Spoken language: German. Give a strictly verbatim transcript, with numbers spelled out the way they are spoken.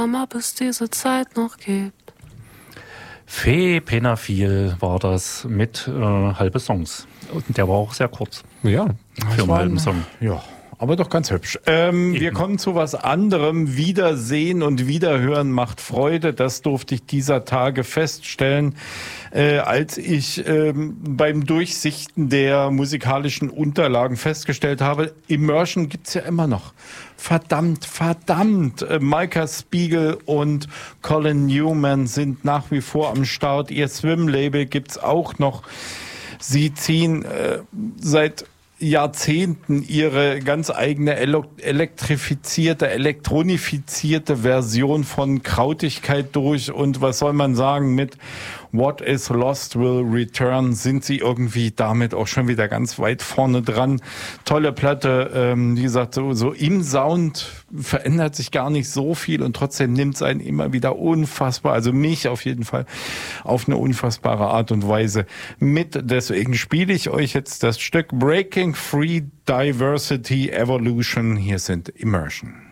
ob es diese Zeit noch gibt. Fee Penafil war das mit äh, halbe Songs. Und der war auch sehr kurz. Ja, für einen halben Song. Ja, aber doch ganz hübsch. Ähm, wir kommen zu was anderem. Wiedersehen und Wiederhören macht Freude. Das durfte ich dieser Tage feststellen, äh, als ich ähm, beim Durchsichten der musikalischen Unterlagen festgestellt habe, Immersion gibt's ja immer noch. Verdammt, verdammt. Äh, Micah Spiegel und Colin Newman sind nach wie vor am Start. Ihr Swim-Label gibt's auch noch. Sie ziehen äh, seit Jahrzehnten ihre ganz eigene elektrifizierte, elektronifizierte Version von Krautigkeit durch. Und was soll man sagen, mit What is Lost Will Return sind sie irgendwie damit auch schon wieder ganz weit vorne dran. Tolle Platte, ähm, wie gesagt, so, so im Sound verändert sich gar nicht so viel und trotzdem nimmt es einen immer wieder unfassbar, also mich auf jeden Fall, auf eine unfassbare Art und Weise mit. Deswegen spiele ich euch jetzt das Stück Breaking Free Diversity Evolution. Hier sind Immersion.